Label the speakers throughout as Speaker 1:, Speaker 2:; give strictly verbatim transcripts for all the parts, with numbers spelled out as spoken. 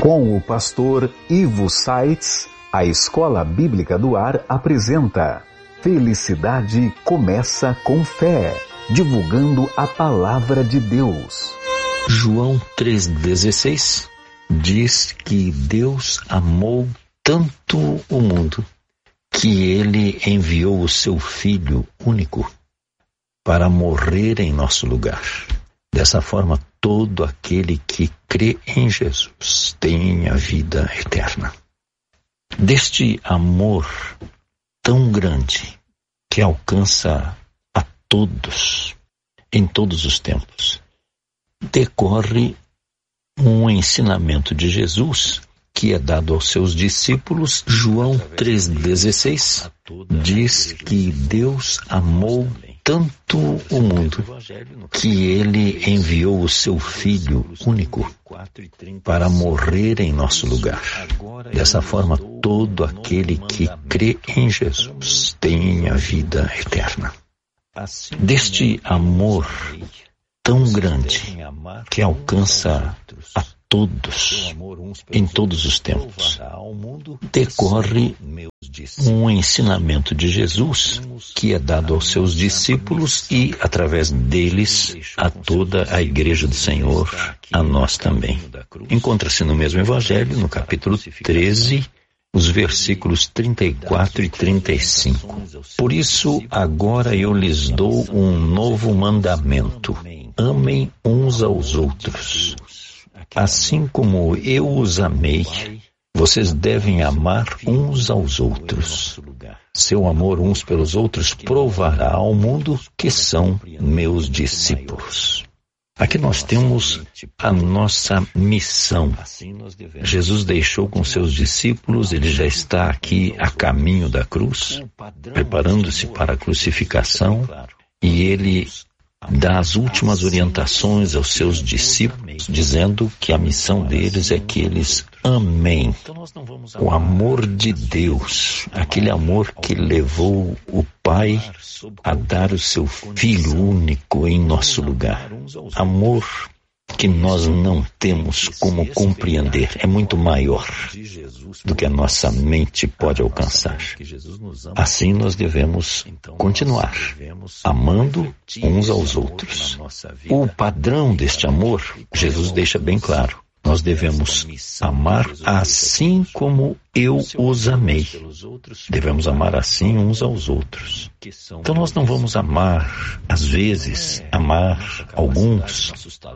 Speaker 1: Com o pastor Ivo Saitz, a Escola Bíblica do Ar apresenta Felicidade Começa com Fé, divulgando a Palavra de Deus.
Speaker 2: João três dezesseis diz que Deus amou tanto o mundo que Ele enviou o seu Filho único para morrer em nosso lugar. Dessa forma, todo aquele que crê em Jesus tem a vida eterna. Deste amor tão grande que alcança a todos, em todos os tempos, decorre um ensinamento de Jesus que é dado aos seus discípulos. João três dezesseis diz que Deus amou tanto o mundo que Ele enviou o seu Filho único para morrer em nosso lugar. Dessa forma, todo aquele que crê em Jesus tem a vida eterna. Deste amor tão grande que alcança a todos, em todos os tempos, decorre um ensinamento de Jesus que é dado aos seus discípulos e, através deles, a toda a Igreja do Senhor, a nós também. Encontra-se no mesmo Evangelho, no capítulo treze, os versículos trinta e quatro e trinta e cinco. Por isso, agora eu lhes dou um novo mandamento: amem uns aos outros. Assim como eu os amei, vocês devem amar uns aos outros. Seu amor uns pelos outros provará ao mundo que são meus discípulos. Aqui nós temos a nossa missão. Jesus deixou com seus discípulos, ele já está aqui a caminho da cruz, preparando-se para a crucificação, e ele dá as últimas orientações aos seus discípulos, dizendo que a missão deles é que eles amem o amor de Deus, aquele amor que levou o Pai a dar o seu Filho único em nosso lugar. Amor que nós não temos como compreender, é muito maior do que a nossa mente pode alcançar. Assim nós devemos continuar amando uns aos outros. O padrão deste amor, Jesus deixa bem claro. Nós devemos amar assim como eu os amei. Devemos amar assim uns aos outros. Então nós não vamos amar, às vezes, amar alguns,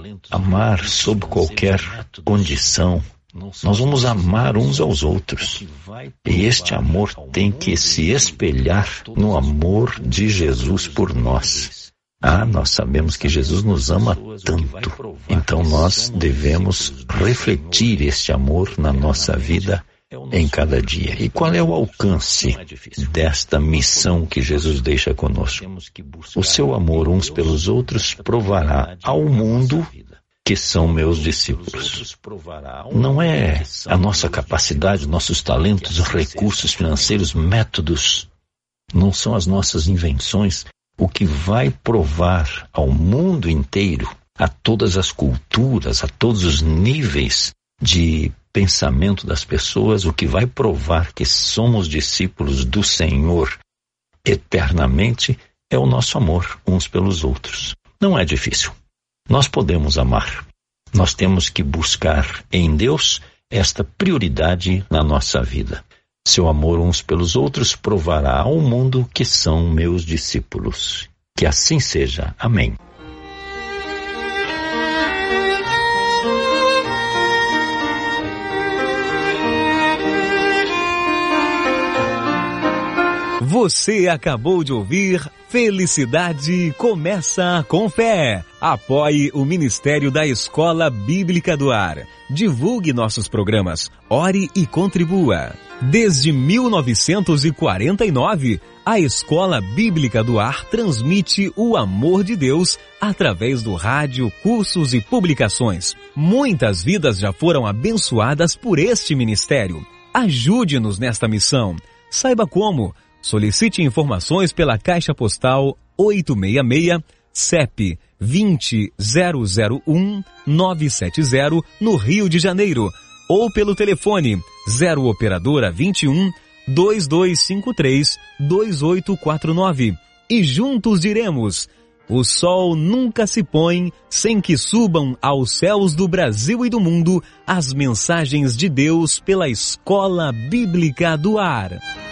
Speaker 2: amar sob qualquer condição. Nós vamos amar uns aos outros. E este amor tem que se espelhar no amor de Jesus por nós. Ah, nós sabemos que Jesus nos ama tanto, então nós devemos refletir este amor na nossa vida em cada dia. E qual é o alcance desta missão que Jesus deixa conosco? O seu amor uns pelos outros provará ao mundo que são meus discípulos. Não é a nossa capacidade, nossos talentos, recursos financeiros, métodos, não são as nossas invenções. O que vai provar ao mundo inteiro, a todas as culturas, a todos os níveis de pensamento das pessoas, o que vai provar que somos discípulos do Senhor eternamente é o nosso amor uns pelos outros. Não é difícil. Nós podemos amar. Nós temos que buscar em Deus esta prioridade na nossa vida. Seu amor uns pelos outros provará ao mundo que são meus discípulos. Que assim seja. Amém.
Speaker 3: Você acabou de ouvir Felicidade Começa com Fé. Apoie o Ministério da Escola Bíblica do Ar. Divulgue nossos programas. Ore e contribua. Desde mil novecentos e quarenta e nove, a Escola Bíblica do Ar transmite o amor de Deus através do rádio, cursos e publicações. Muitas vidas já foram abençoadas por este ministério. Ajude-nos nesta missão. Saiba como. Solicite informações pela Caixa Postal oitocentos e sessenta e seis, C E P vinte mil um nove sete zero, no Rio de Janeiro. ou pelo telefone zero operadora vinte e um, dois dois cinco três, dois oito quatro nove. E juntos diremos: o sol nunca se põe sem que subam aos céus do Brasil e do mundo as mensagens de Deus pela Escola Bíblica do Ar.